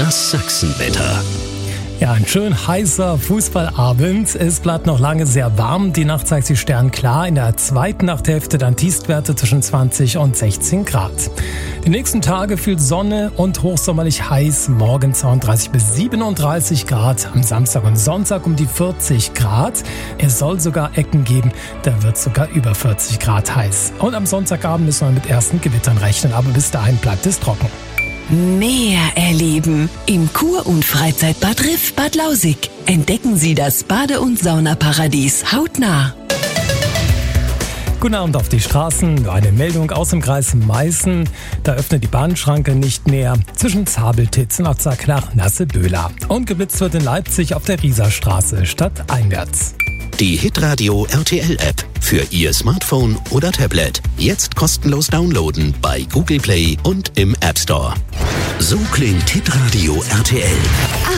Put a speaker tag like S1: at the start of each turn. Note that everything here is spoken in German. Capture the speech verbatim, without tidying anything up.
S1: Das Sachsenwetter.
S2: Ja, ein schön heißer Fußballabend. Es bleibt noch lange sehr warm. Die Nacht zeigt sich sternklar. In der zweiten Nachthälfte dann Tiefstwerte zwischen zwanzig und sechzehn Grad. Die nächsten Tage viel Sonne und hochsommerlich heiß. Morgen zweiunddreißig bis siebenunddreißig Grad. Am Samstag und Sonntag um die vierzig Grad. Es soll sogar Ecken geben. Da wird sogar über vierzig Grad heiß. Und am Sonntagabend müssen wir mit ersten Gewittern rechnen. Aber bis dahin bleibt es trocken.
S3: Meer erleben im Kur- und Freizeitbad Riff Bad Lausick. Entdecken Sie das Bade- und Saunaparadies hautnah.
S2: Guten Abend auf die Straßen. Nur eine Meldung aus dem Kreis Meißen. Da öffnet die Bahnschranke nicht mehr zwischen Zabeltitz und Otzak nach Nasseböhla. Und geblitzt wird in Leipzig auf der Rieserstraße stadteinwärts.
S1: Die Hitradio R T L-App für Ihr Smartphone oder Tablet. Jetzt kostenlos downloaden bei Google Play und im App Store. So klingt Hitradio R T L.